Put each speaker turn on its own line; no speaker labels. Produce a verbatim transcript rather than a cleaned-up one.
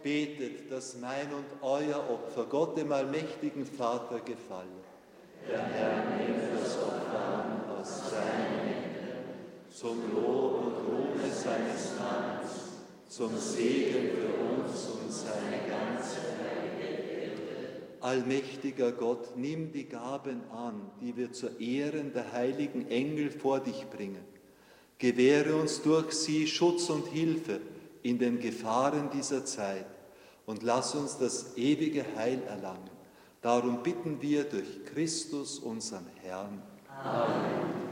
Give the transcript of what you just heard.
betet, dass mein und euer Opfer Gott, dem allmächtigen Vater, gefalle. Der Herr nehme das Opfer an aus seinen Händen, zum Lob und Ruhme seines Namens, zum Segen für uns und seine ganze heilige Kirche. Allmächtiger Gott, nimm die Gaben an, die wir zur Ehren der heiligen Engel vor dich bringen. Gewähre uns durch sie Schutz und Hilfe in den Gefahren dieser Zeit und lass uns das ewige Heil erlangen. Darum bitten wir durch Christus, unseren Herrn. Amen.